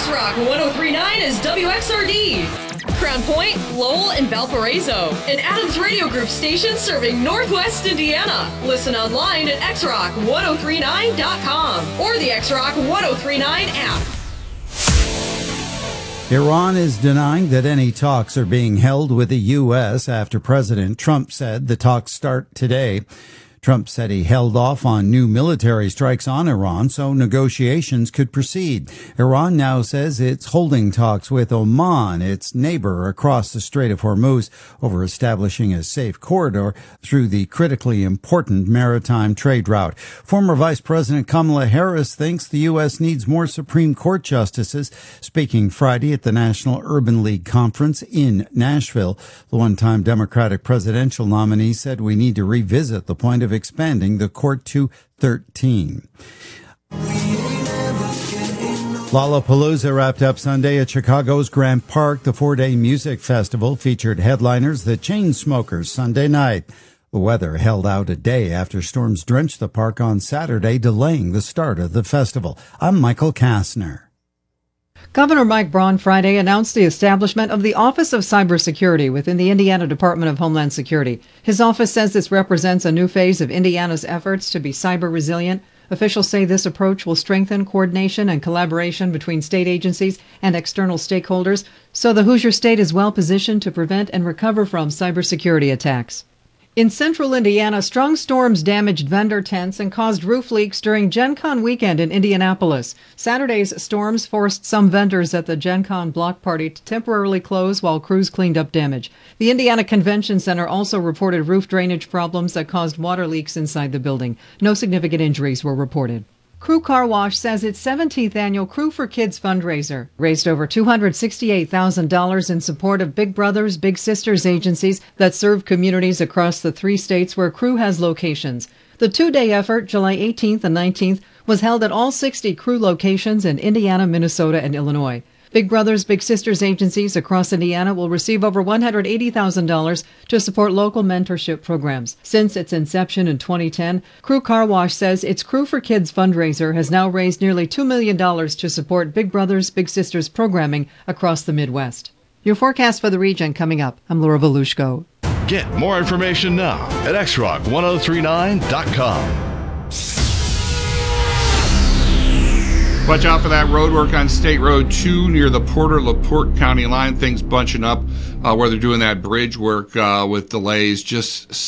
X-Rock 1039 is WXRD. Crown Point, Lowell, and Valparaiso. An Adams Radio Group station serving Northwest Indiana. Listen online at xrock1039.com or the X-Rock 1039 app. Iran is denying that any talks are being held with the U.S. after President Trump said the talks start today. Trump said he held off on new military strikes on Iran so negotiations could proceed. Iran now says it's holding talks with Oman, its neighbor across the Strait of Hormuz, over establishing a safe corridor through the critically important maritime trade route. Former Vice President Kamala Harris thinks the U.S. needs more Supreme Court justices. Speaking Friday at the National Urban League Conference in Nashville, the one-time Democratic presidential nominee said we need to revisit the point of expanding the court to 13. Lollapalooza wrapped up Sunday at Chicago's Grant Park. The four-day music festival featured headliners the Chainsmokers Sunday night. The weather held out a day after storms drenched the park on Saturday, delaying the start of the festival. I'm Michael Kastner. Governor Mike Braun Friday announced the establishment of the Office of Cybersecurity within the Indiana Department of Homeland Security. His office says this represents a new phase of Indiana's efforts to be cyber resilient. Officials say this approach will strengthen coordination and collaboration between state agencies and external stakeholders, so the Hoosier State is well positioned to prevent and recover from cybersecurity attacks. In central Indiana, strong storms damaged vendor tents and caused roof leaks during Gen Con weekend in Indianapolis. Saturday's storms forced some vendors at the Gen Con block party to temporarily close while crews cleaned up damage. The Indiana Convention Center also reported roof drainage problems that caused water leaks inside the building. No significant injuries were reported. Crew Car Wash says its 17th annual Crew for Kids fundraiser raised over $268,000 in support of Big Brothers Big Sisters agencies that serve communities across the 3 states where Crew has locations. The 2-day effort, July 18th and 19th, was held at all 60 Crew locations in Indiana, Minnesota, and Illinois. Big Brothers Big Sisters agencies across Indiana will receive over $180,000 to support local mentorship programs. Since its inception in 2010, Crew Car Wash says its Crew for Kids fundraiser has now raised nearly $2 million to support Big Brothers Big Sisters programming across the Midwest. Your forecast for the region coming up. I'm Laura Volushko. Get more information now at xrock1039.com. Watch out for that road work on State Road 2 near the Porter-LaPorte County line. Things bunching up where they're doing that bridge work with delays. Just